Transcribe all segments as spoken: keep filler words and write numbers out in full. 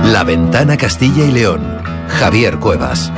La Ventana Castilla y León. Javier Cuevas.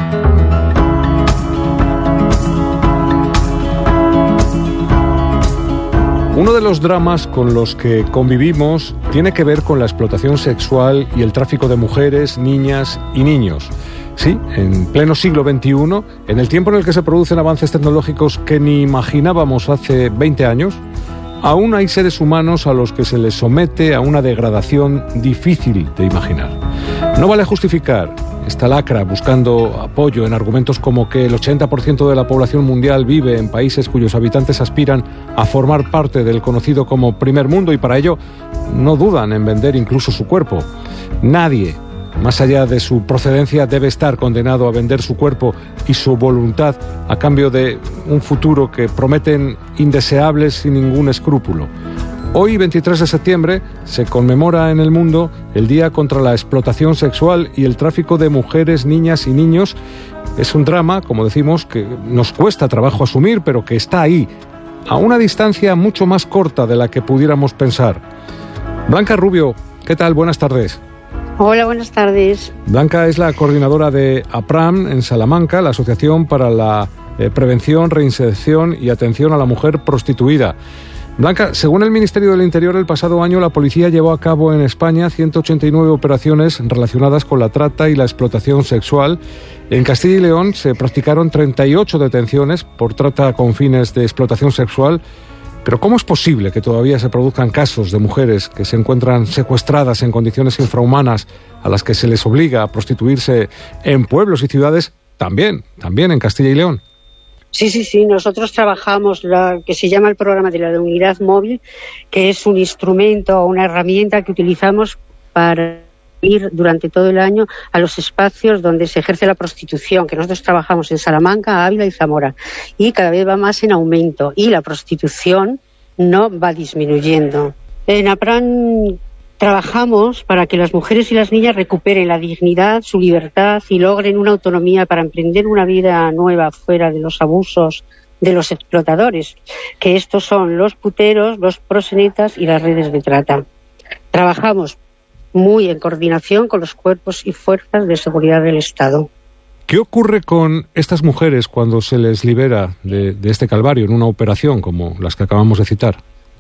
Uno de los dramas con los que convivimos tiene que ver con la explotación sexual y el tráfico de mujeres, niñas y niños. Sí, en pleno siglo veintiuno, en el tiempo en el que se producen avances tecnológicos que ni imaginábamos hace veinte años, aún hay seres humanos a los que se les somete a una degradación difícil de imaginar. No vale justificar esta lacra buscando apoyo en argumentos como que el ochenta por ciento de la población mundial vive en países cuyos habitantes aspiran a formar parte del conocido como primer mundo y para ello no dudan en vender incluso su cuerpo. Nadie, más allá de su procedencia, debe estar condenado a vender su cuerpo y su voluntad a cambio de un futuro que prometen indeseables sin ningún escrúpulo. Hoy, veintitrés de septiembre, se conmemora en el mundo el Día contra la Explotación Sexual y el Tráfico de Mujeres, Niñas y Niños. Es un drama, como decimos, que nos cuesta trabajo asumir, pero que está ahí, a una distancia mucho más corta de la que pudiéramos pensar. Blanca Rubio, ¿qué tal? Buenas tardes. Hola, buenas tardes. Blanca es la coordinadora de APRAM en Salamanca, la Asociación para la eh, Prevención, Reinserción y Atención a la Mujer Prostituida. Blanca, según el Ministerio del Interior, el pasado año la policía llevó a cabo en España ciento ochenta y nueve operaciones relacionadas con la trata y la explotación sexual. En Castilla y León se practicaron treinta y ocho detenciones por trata con fines de explotación sexual. Pero ¿cómo es posible que todavía se produzcan casos de mujeres que se encuentran secuestradas en condiciones infrahumanas a las que se les obliga a prostituirse en pueblos y ciudades, también, también en Castilla y León? Sí, sí, sí. Nosotros trabajamos lo que se llama el programa de la unidad móvil, que es un instrumento o una herramienta que utilizamos para ir durante todo el año a los espacios donde se ejerce la prostitución, que nosotros trabajamos en Salamanca, Ávila y Zamora, y cada vez va más en aumento, y la prostitución no va disminuyendo. En APRAN trabajamos para que las mujeres y las niñas recuperen la dignidad, su libertad y logren una autonomía para emprender una vida nueva fuera de los abusos de los explotadores, que estos son los puteros, los proxenetas y las redes de trata. Trabajamos muy en coordinación con los cuerpos y fuerzas de seguridad del Estado. ¿Qué ocurre con estas mujeres cuando se les libera de, de este calvario en una operación como las que acabamos de citar?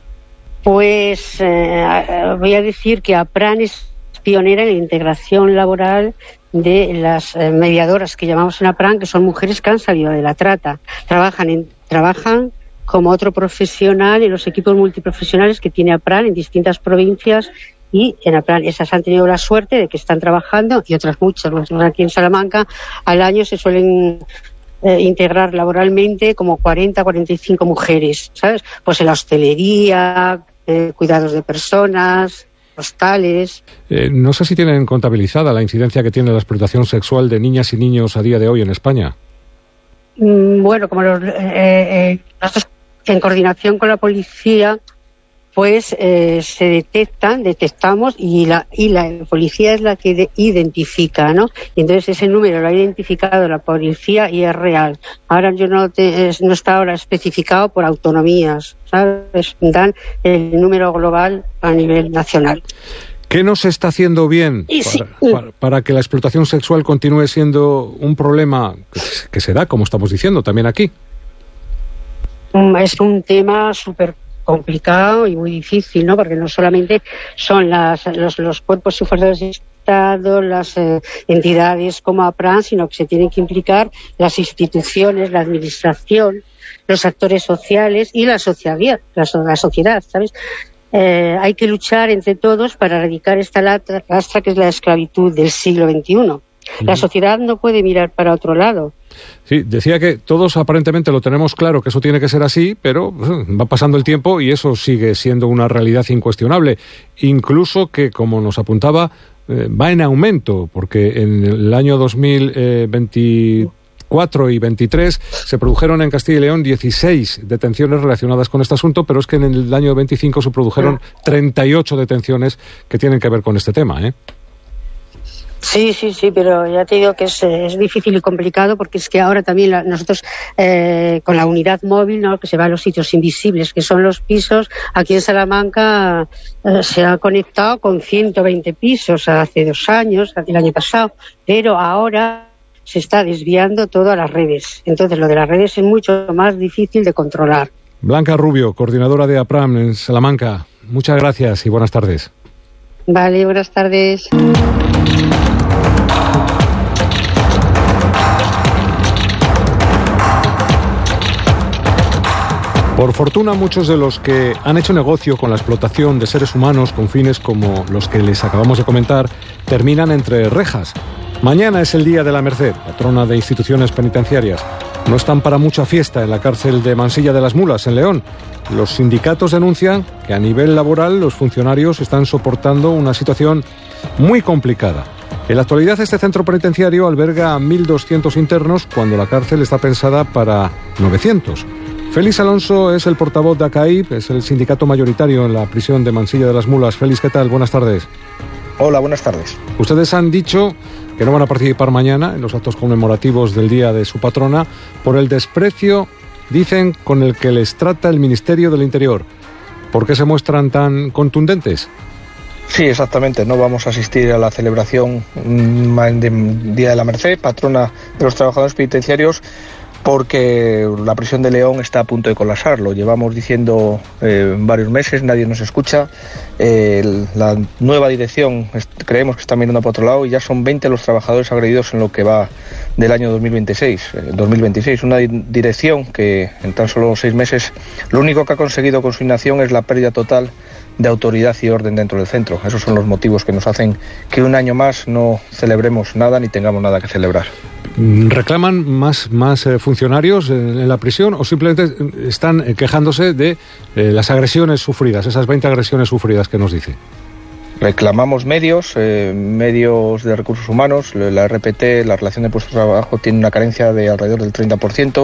Pues eh, voy a decir que APRAN es pionera en la integración laboral de las eh, mediadoras que llamamos en APRAN, que son mujeres que han salido de la trata. Trabajan, en, trabajan como otro profesional en los equipos multiprofesionales que tiene APRAN en distintas provincias. Y en APRAN esas han tenido la suerte de que están trabajando, y otras muchas. Nosotros aquí en Salamanca al año se suelen eh, integrar laboralmente como cuarenta, cuarenta y cinco mujeres, ¿sabes? Pues en la hostelería, eh, cuidados de personas, hostales. Eh, no sé si tienen contabilizada la incidencia que tiene la explotación sexual de niñas y niños a día de hoy en España. Mm, bueno, como los, eh, eh, nosotros en coordinación con la policía, pues eh, se detectan, detectamos y la y la policía es la que de, identifica, ¿no? Y entonces ese número lo ha identificado la policía y es real. Ahora yo no te, es, no está ahora especificado por autonomías, ¿sabes? Dan el número global a nivel nacional. ¿Qué no se está haciendo bien Y sí, para, para, para que la explotación sexual continúe siendo un problema que, que se da, como estamos diciendo, también aquí? Es un tema súper complicado y muy difícil, ¿no? Porque no solamente son las, los, los cuerpos y fuerzas del Estado, las eh, entidades como APRAN, sino que se tienen que implicar las instituciones, la administración, los actores sociales y la sociedad, la, la sociedad, ¿sabes? Eh, hay que luchar entre todos para erradicar esta lastra que es la esclavitud del siglo veintiuno. La sociedad no puede mirar para otro lado. Sí, decía que todos aparentemente lo tenemos claro que eso tiene que ser así, pero va pasando el tiempo y eso sigue siendo una realidad incuestionable. Incluso que, como nos apuntaba, eh, va en aumento, porque en el año dos mil veinticuatro y veintitrés se produjeron en Castilla y León dieciséis detenciones relacionadas con este asunto, pero es que en el año veinticinco se produjeron treinta y ocho detenciones que tienen que ver con este tema, ¿eh? Sí, sí, sí, pero ya te digo que es, es difícil y complicado porque es que ahora también la, nosotros eh, con la unidad móvil, ¿no?, que se va a los sitios invisibles, que son los pisos, aquí en Salamanca eh, se ha conectado con ciento veinte pisos hace dos años, el año pasado, pero ahora se está desviando todo a las redes. Entonces lo de las redes es mucho más difícil de controlar. Blanca Rubio, coordinadora de APRAM en Salamanca, muchas gracias y buenas tardes. Vale, buenas tardes. Por fortuna, muchos de los que han hecho negocio con la explotación de seres humanos con fines como los que les acabamos de comentar, terminan entre rejas. Mañana es el Día de la Merced, patrona de instituciones penitenciarias. No están para mucha fiesta en la cárcel de Mansilla de las Mulas, en León. Los sindicatos denuncian que a nivel laboral los funcionarios están soportando una situación muy complicada. En la actualidad este centro penitenciario alberga a mil doscientos internos cuando la cárcel está pensada para novecientos. Félix Alonso es el portavoz de ACAIP, es el sindicato mayoritario en la prisión de Mansilla de las Mulas. Félix, ¿qué tal? Buenas tardes. Hola, buenas tardes. Ustedes han dicho que no van a participar mañana en los actos conmemorativos del Día de su patrona por el desprecio, dicen, con el que les trata el Ministerio del Interior. ¿Por qué se muestran tan contundentes? Sí, exactamente. No vamos a asistir a la celebración del Día de la Merced, patrona de los trabajadores penitenciarios, porque la prisión de León está a punto de colapsar. Lo llevamos diciendo eh, varios meses, nadie nos escucha. Eh, la nueva dirección es, creemos que está mirando para otro lado y ya son veinte los trabajadores agredidos en lo que va del año dos mil veintiséis. Eh, dos mil veintiséis, una di- dirección que en tan solo seis meses lo único que ha conseguido con su inacción es la pérdida total de autoridad y orden dentro del centro. Esos son los motivos que nos hacen que un año más no celebremos nada ni tengamos nada que celebrar. ¿Reclaman más, más eh, funcionarios en, en la prisión o simplemente están eh, quejándose de eh, las agresiones sufridas, esas veinte agresiones sufridas que nos dice? Reclamamos medios, eh, medios de recursos humanos. La R P T, la relación de puestos de trabajo, tiene una carencia de alrededor del treinta por ciento.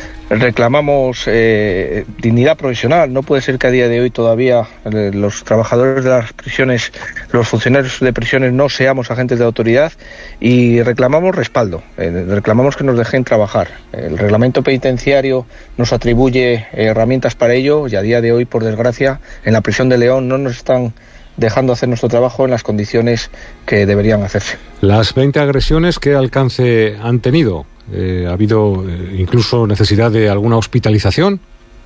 Reclamamos eh, dignidad profesional. No puede ser que a día de hoy todavía eh, los trabajadores de las prisiones, los funcionarios de prisiones no seamos agentes de autoridad, y reclamamos respaldo, eh, reclamamos que nos dejen trabajar. El reglamento penitenciario nos atribuye herramientas para ello y a día de hoy, por desgracia, en la prisión de León no nos están dejando hacer nuestro trabajo en las condiciones que deberían hacerse. Las veinte agresiones, ¿qué alcance han tenido? Eh, ¿Ha habido eh, incluso necesidad de alguna hospitalización?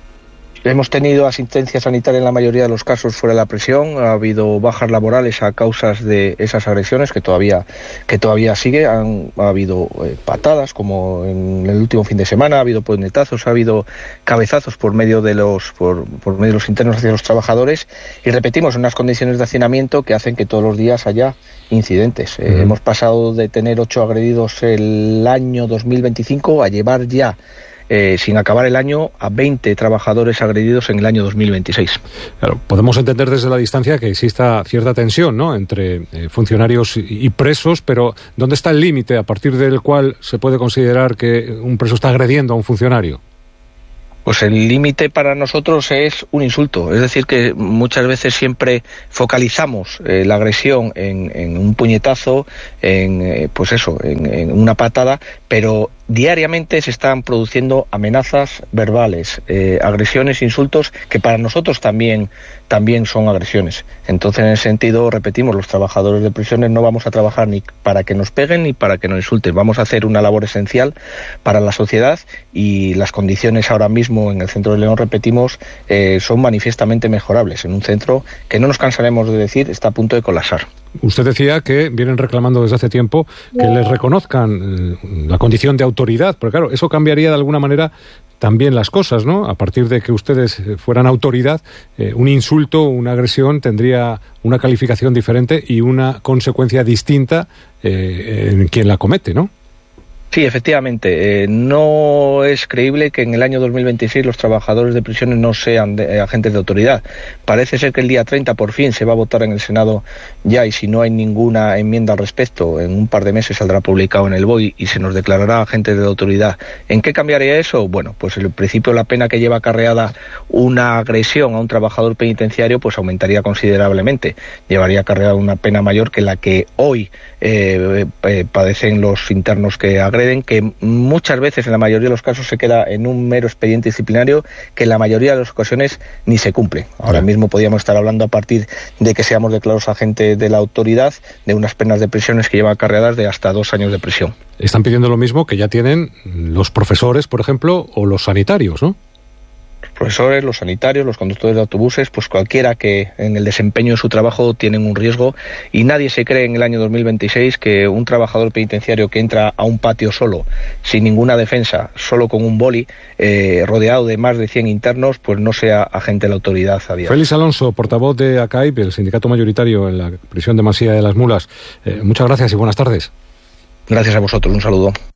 Hemos tenido asistencia sanitaria en la mayoría de los casos fuera de la prisión. Ha habido bajas laborales a causas de esas agresiones que todavía que todavía sigue. Han, ha habido eh, patadas, como en el último fin de semana. Ha habido puñetazos, ha habido cabezazos por medio de los por, por medio de los internos hacia los trabajadores. Y repetimos, unas condiciones de hacinamiento que hacen que todos los días haya incidentes. Eh, mm. Hemos pasado de tener ocho agredidos el año dos mil veinticinco a llevar ya, Eh, sin acabar el año, a veinte trabajadores agredidos en el año dos mil veintiséis. Claro, podemos entender desde la distancia que exista cierta tensión, ¿no?, entre eh, funcionarios y, y presos, pero ¿dónde está el límite a partir del cual se puede considerar que un preso está agrediendo a un funcionario? Pues el límite para nosotros es un insulto. Es decir, que muchas veces siempre focalizamos eh, la agresión en, en un puñetazo, en eh, pues eso, en, en una patada, pero diariamente se están produciendo amenazas verbales, eh, agresiones, insultos, que para nosotros también, también son agresiones. Entonces, en ese sentido, repetimos, los trabajadores de prisiones no vamos a trabajar ni para que nos peguen ni para que nos insulten. Vamos a hacer una labor esencial para la sociedad, y las condiciones ahora mismo en el centro de León, repetimos, eh, son manifiestamente mejorables, en un centro que, no nos cansaremos de decir, está a punto de colapsar. Usted decía que vienen reclamando desde hace tiempo que les reconozcan eh, la condición de autoridad, pero claro, eso cambiaría de alguna manera también las cosas, ¿no? A partir de que ustedes fueran autoridad, eh, un insulto, una agresión tendría una calificación diferente y una consecuencia distinta eh, en quien la comete, ¿no? Sí, efectivamente. Eh, no es creíble que en el año dos mil veintiséis los trabajadores de prisiones no sean de, eh, agentes de autoridad. Parece ser que el día treinta por fin se va a votar en el Senado ya, y si no hay ninguna enmienda al respecto, en un par de meses saldrá publicado en el B O I y se nos declarará agentes de autoridad. ¿En qué cambiaría eso? Bueno, pues en principio la pena que lleva acarreada una agresión a un trabajador penitenciario pues aumentaría considerablemente. Llevaría acarreada una pena mayor que la que hoy eh, eh, padecen los internos que agreden, que muchas veces, en la mayoría de los casos, se queda en un mero expediente disciplinario que en la mayoría de las ocasiones ni se cumple. Ahora mismo podríamos estar hablando, a partir de que seamos declarados agentes de la autoridad, de unas penas de prisiones que llevan acarreadas de hasta dos años de prisión. Están pidiendo lo mismo que ya tienen los profesores, por ejemplo, o los sanitarios, ¿no? Los profesores, los sanitarios, los conductores de autobuses, pues cualquiera que en el desempeño de su trabajo tienen un riesgo, y nadie se cree en el año dos mil veintiséis que un trabajador penitenciario que entra a un patio solo, sin ninguna defensa, solo con un boli, eh, rodeado de más de cien internos, pues no sea agente de la autoridad a día. Félix Alonso, portavoz de ACAIP, el sindicato mayoritario en la prisión de Masía de las Mulas. Eh, muchas gracias y buenas tardes. Gracias a vosotros, un saludo.